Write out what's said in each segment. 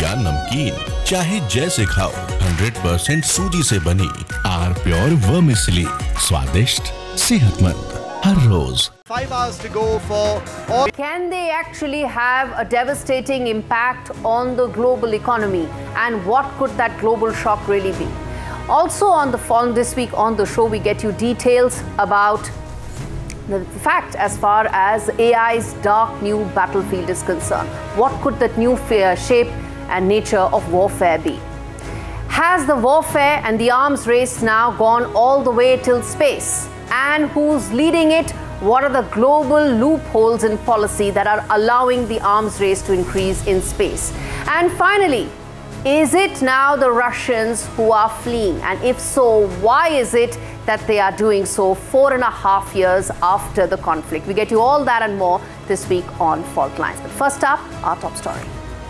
या नमकीन, चाहे जैसे खाओ, 100% सूजी से बनी आर प्योर वर्मिसेली, स्वादिष्ट, सेहतमंद, हर रोज। 5 hours to go for all. Can they actually have a devastating impact on the global economy? And what could that global shock really be? Also on this week on the show, we get you details about the fact as far as AI's dark new battlefield is concerned. What could that new shape and nature of warfare be? Has the warfare and the arms race now gone all the way till space? And who's leading it? What are the global loopholes in policy that are allowing the arms race to increase in space? And finally, is it now the Russians who are fleeing? And if so, why is it that they are doing so 4.5 years after the conflict? We get you all that and more this week on Fault Lines. But first up, our top story.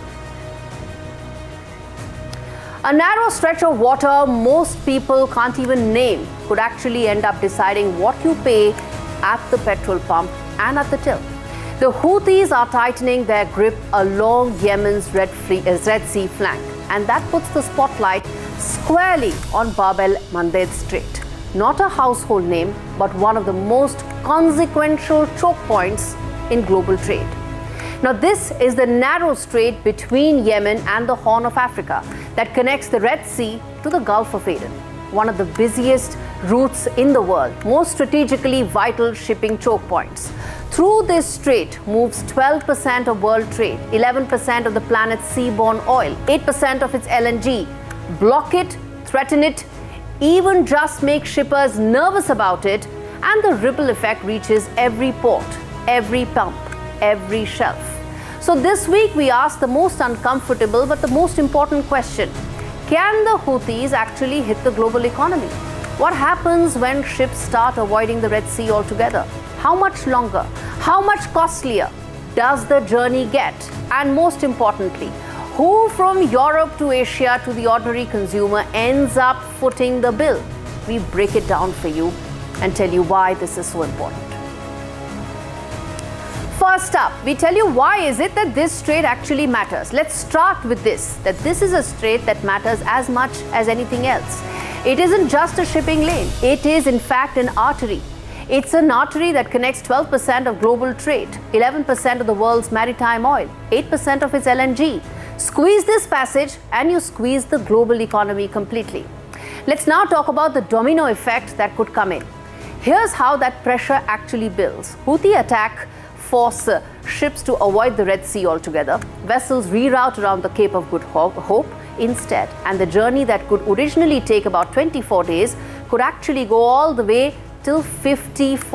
A narrow stretch of water most people can't even name could actually end up deciding what you pay at the petrol pump and at the till. The Houthis are tightening their grip along Yemen's Red Sea flank, and that puts the spotlight squarely on Bab el-Mandeb Strait. Not a household name, but one of the most consequential choke points in global trade. Now, this is the narrow strait between Yemen and the Horn of Africa that connects the Red Sea to the Gulf of Aden, one of the busiest routes in the world, most strategically vital shipping choke points. Through this strait moves 12% of world trade, 11% of the planet's seaborne oil, 8% of its LNG. Block it, threaten it, even just make shippers nervous about it, and the ripple effect reaches every port, every pump, every shelf. So this week we asked the most uncomfortable but the most important question. Can the Houthis actually hit the global economy? What happens when ships start avoiding the Red Sea altogether? How much longer? How much costlier does the journey get? And most importantly, who from Europe to Asia to the ordinary consumer ends up footing the bill? We break it down for you and tell you why this is so important. First up, we tell you why is it that this strait actually matters. Let's start with this, that this is a strait that matters as much as anything else. It isn't just a shipping lane. It is in fact an artery. It's an artery that connects 12% of global trade, 11% of the world's maritime oil, 8% of its LNG. Squeeze this passage and you squeeze the global economy completely. Let's now talk about the domino effect that could come in. Here's how that pressure actually builds. Houthi attack force ships to avoid the Red Sea altogether. Vessels reroute around the Cape of Good Hope instead, and the journey that could originally take about 24 days could actually go all the way till 54